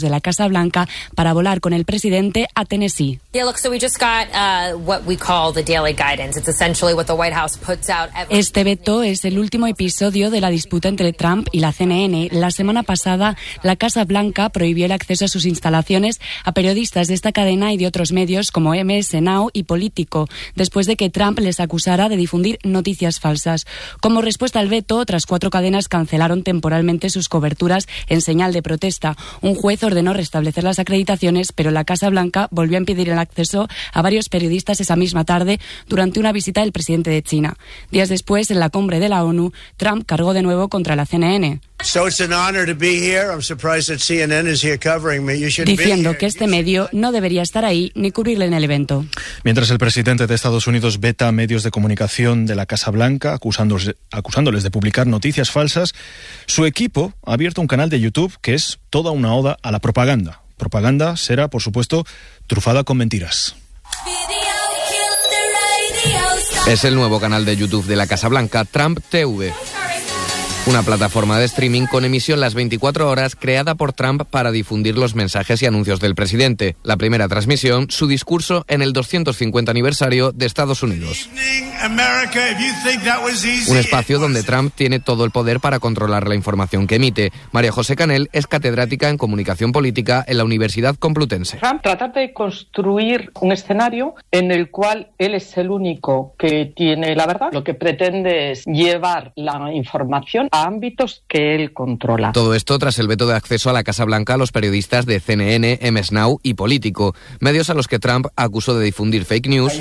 de la Casa Blanca para volar con el presidente a Tennessee. Este veto es el último episodio de la disputa entre Trump y la CNN. La semana pasada, la Casa Blanca prohibió el acceso a sus instalaciones a periodistas de esta cadena y de otros medios como MS Now y Político, después de que Trump les acusara de difundir noticias falsas. Como respuesta al veto, otras 4 cadenas cancelaron temporalmente sus coberturas en señal de protesta. Un juez ordenó restablecer las acreditaciones, pero la Casa Blanca volvió a impedir el acceso a varios periodistas esa misma tarde durante una visita del presidente de China. Días después, en la cumbre de la ONU, Trump cargó de nuevo contra la CNN. Diciendo que este medio no debería estar ahí ni cubrirle en el evento. Mientras el presidente de Estados Unidos veta a medios de comunicación de la Casa Blanca acusándoles de publicar noticias falsas, su equipo ha abierto un canal de YouTube que es toda una oda a la propaganda. Propaganda será, por supuesto, trufada con mentiras. Es el nuevo canal de YouTube de la Casa Blanca, Trump TV. Una plataforma de streaming con emisión las 24 horas creada por Trump para difundir los mensajes y anuncios del presidente. La primera transmisión, su discurso en el 250 aniversario de Estados Unidos. Un espacio donde Trump tiene todo el poder para controlar la información que emite. María José Canel es catedrática en comunicación política en la Universidad Complutense. Trump trata de construir un escenario en el cual él es el único que tiene la verdad. Lo que pretende es llevar la información a ámbitos que él controla. Todo esto tras el veto de acceso a la Casa Blanca a los periodistas de CNN, MS Now y Político, medios a los que Trump acusó de difundir fake news,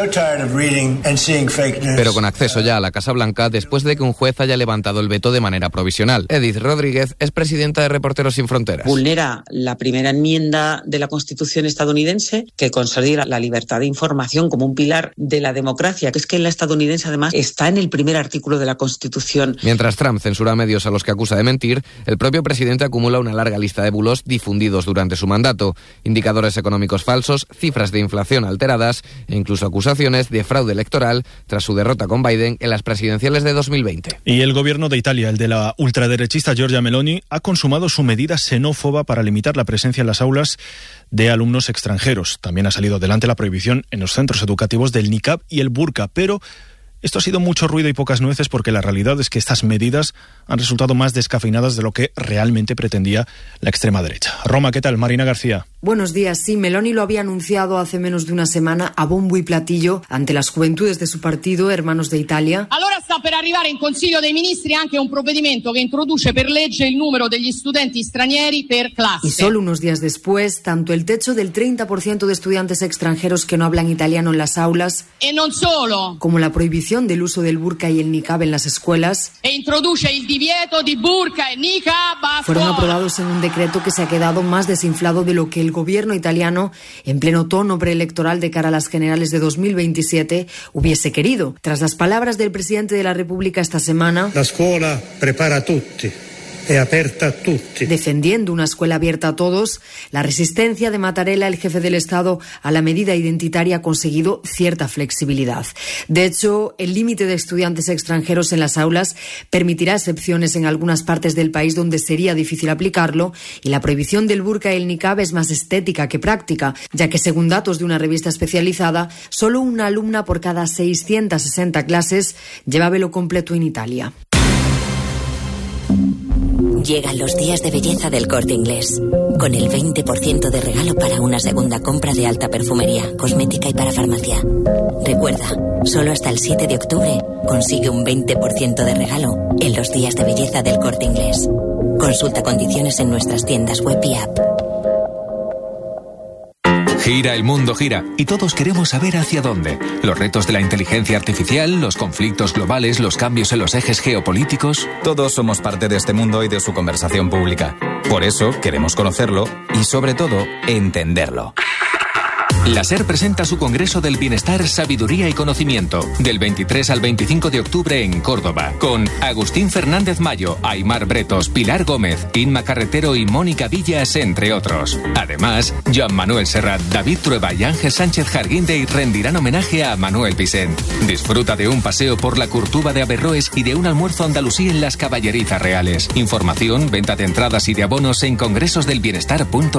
pero con acceso ya a la Casa Blanca después de que un juez haya levantado el veto de manera provisional. Edith Rodríguez es presidenta de Reporteros Sin Fronteras. Vulnera la primera enmienda de la Constitución estadounidense, que considera la libertad de información como un pilar de la democracia, que es que la estadounidense además está en el primer artículo de la Constitución. Mientras Trump censura medios a los que acusa de mentir, el propio presidente acumula una larga lista de bulos difundidos durante su mandato, indicadores económicos falsos, cifras de inflación alteradas e incluso acusaciones de fraude electoral tras su derrota con Biden en las presidenciales de 2020. Y el gobierno de Italia, el de la ultraderechista Giorgia Meloni, ha consumado su medida xenófoba para limitar la presencia en las aulas de alumnos extranjeros. También ha salido adelante la prohibición en los centros educativos del niqab y el burka, pero esto ha sido mucho ruido y pocas nueces porque la realidad es que estas medidas han resultado más descafeinadas de lo que realmente pretendía la extrema derecha. Roma, ¿qué tal? Marina García. Buenos días. Sí, Meloni lo había anunciado hace menos de una semana a bombo y platillo ante las juventudes de su partido, Hermanos de Italia. Allora sta per arrivare in Consiglio dei Ministri anche un provvedimento che introduce per legge il numero degli studenti stranieri per classe. Y solo unos días después, tanto el techo del 30% de estudiantes extranjeros que no hablan italiano en las aulas, e non solo, como la prohibición del uso del burka y el niqab en las escuelas, e introduce il divieto di burka e niqab a fueron scuola. aprobados en un decreto que se ha quedado más desinflado de lo que el gobierno italiano, en pleno tono preelectoral de cara a las generales de 2027, hubiese querido. Tras las palabras del presidente de la República esta semana, la scuola prepara a tutti. Aperta a tutti. Defendiendo una escuela abierta a todos, la resistencia de Mattarella, el jefe del Estado, a la medida identitaria ha conseguido cierta flexibilidad. De hecho, el límite de estudiantes extranjeros en las aulas permitirá excepciones en algunas partes del país donde sería difícil aplicarlo, y la prohibición del burka y el niqab es más estética que práctica, ya que según datos de una revista especializada, solo una alumna por cada 660 clases lleva velo completo en Italia. Llegan los días de belleza del Corte Inglés, con el 20% de regalo para una segunda compra de alta perfumería, cosmética y para farmacia. Recuerda, solo hasta el 7 de octubre consigue un 20% de regalo en los días de belleza del Corte Inglés. Consulta condiciones en nuestras tiendas web y app. Gira, el mundo gira, y todos queremos saber hacia dónde. Los retos de la inteligencia artificial, los conflictos globales, los cambios en los ejes geopolíticos. Todos somos parte de este mundo y de su conversación pública. Por eso queremos conocerlo y, sobre todo, entenderlo. La SER presenta su Congreso del Bienestar, Sabiduría y Conocimiento, del 23 al 25 de octubre en Córdoba, con Agustín Fernández Mayo, Aimar Bretos, Pilar Gómez, Inma Carretero y Mónica Villas, entre otros. Además, Joan Manuel Serrat, David Trueba y Ángel Sánchez Jarguindey rendirán homenaje a Manuel Vicent. Disfruta de un paseo por la Curtuba de Averroes y de un almuerzo andalusí en las Caballerizas Reales. Información, venta de entradas y de abonos en congresosdelbienestar.es.